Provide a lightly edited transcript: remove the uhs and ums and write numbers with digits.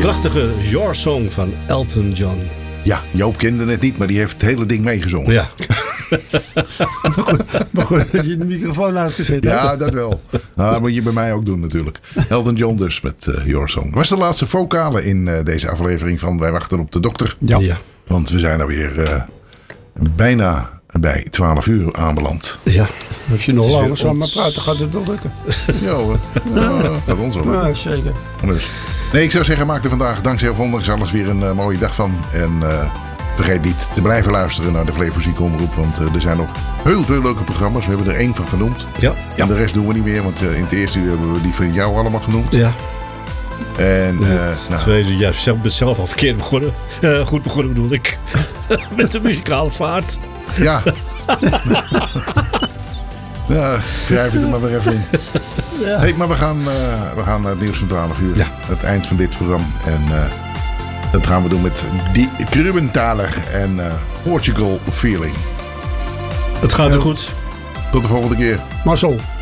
prachtige Your Song van Elton John. Ja, Joop kende het niet, maar die heeft het hele ding meegezongen. Ja. Maar goed dat je de microfoon uitgezet hebt. Ja, dat wel. Nou, dat moet je bij mij ook doen natuurlijk. Elton John dus met Your Song. Dat was de laatste vocale in deze aflevering van Wij Wachten op de Dokter. Ja. Want we zijn alweer bijna bij 12 uur aanbeland. Ja. Als je nog langer zou maar praten, gaat het wel lukken. Ja hoor. Gaat ons wel lukken. Ja, zeker. Dus. Nee, ik zou zeggen, maak er vandaag dankzij ondanks alles weer een mooie dag van. En vergeet niet te blijven luisteren naar de Flevozieke Omroep. Want er zijn nog heel veel leuke programma's. We hebben er 1 van genoemd. Ja. En de rest doen we niet meer. Want in het eerste uur hebben we die van jou allemaal genoemd. Ja. En het tweede, jij bent zelf al verkeerd begonnen. Goed begonnen bedoel ik. Met de muzikale vaart. Ja. Ja, wrijf het er maar weer even in. Ja. Hey, maar we gaan naar het nieuws van 12 uur. Ja. Het eind van dit programma. En dat gaan we doen met Die Krubenthaler en Portugal Feeling. Het gaat er goed. Tot de volgende keer. Marcel.